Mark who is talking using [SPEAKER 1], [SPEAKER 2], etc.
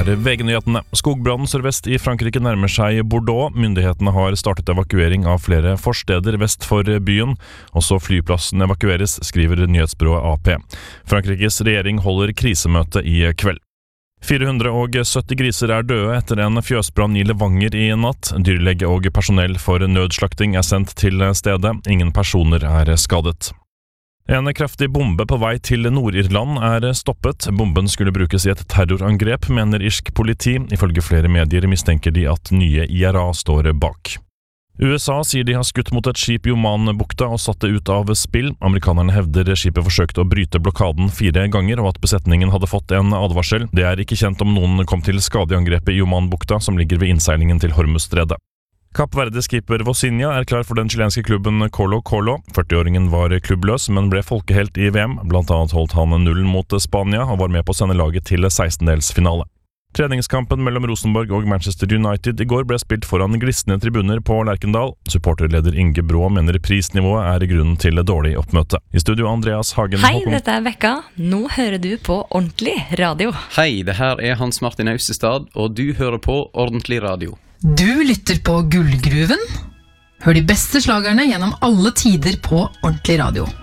[SPEAKER 1] VG-nyhetene. Skogbrannen sørvest i Frankrike nærmer seg Bordeaux. Myndighetene har startet evakuering av flere forsteder vest for byen. Også flyplassen evakueres, skriver nyhetsbyrået AP. Frankrikes regjering holder krisemøte i kveld. 470 griser døde etter en fjøsbrann i Levanger i natt. Dyrlege og personell for nødslakting sendt til stedet. Ingen personer skadet. En kraftig bombe på vei til Nord-Irland stoppet. Bomben skulle brukes i et terrorangrep, mener irsk politi. Ifølge flere medier mistenker de at nye IRA står bak. USA sier de har skutt mot et skip i Oman-bukta og satt det ut av spill. Amerikanerne hevder skipet forsøkte å bryte blokaden 4 ganger, og at besetningen hadde fått en advarsel. Det ikke kjent om noen kom til skade i angrepet i Oman-bukta, som ligger ved innseilingen til Hormuzstredet. Kapp Verde-skipper Vosinha klar for den chilenske klubben Colo-Colo. 40-åringen var klubbløs, men ble folkehelt i VM. Blant annet holdt han nullen mot Spania og var med på å sende laget til 16-delsfinale. Treningskampen mellom Rosenborg og Manchester United i går ble spilt foran glisne tribuner på Lerkendal. Supporterleder Inge Brå mener prisnivået grunnen til dårlig oppmøte. I studio Andreas Hagen.
[SPEAKER 2] Hei, dette Bekka. Nå hører du på Ordentlig Radio.
[SPEAKER 3] Hei, det her Hans Martin Austestad, og du hører på Ordentlig Radio.
[SPEAKER 4] Du lytter på Gullgruven. Hør de beste slagerne gjennom alle tider på Ordentlig Radio.